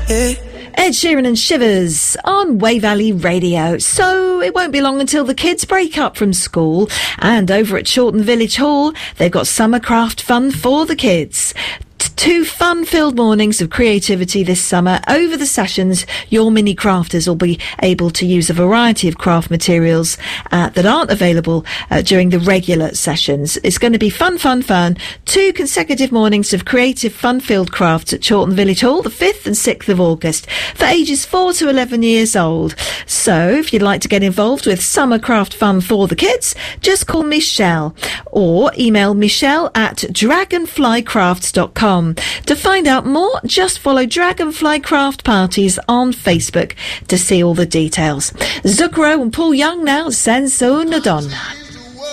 Ed Sheeran and Shivers on Way Valley Radio. So it won't be long until the kids break up from school, and over at Chorlton Village Hall, they've got summer craft fun for the kids. 2 fun-filled mornings of creativity this summer. Over the sessions, your mini crafters will be able to use a variety of craft materials that aren't available during the regular sessions. It's going to be fun. 2 consecutive mornings of creative, fun-filled crafts at Chorlton Village Hall, the 5th and 6th of August, for ages 4 to 11 years old. So, if you'd like to get involved with summer craft fun for the kids, just call Michelle or email michelle@dragonflycrafts.com. To find out more, just follow Dragonfly Craft Parties on Facebook to see all the details. Zucchero and Paul Young now, Senso Nadon.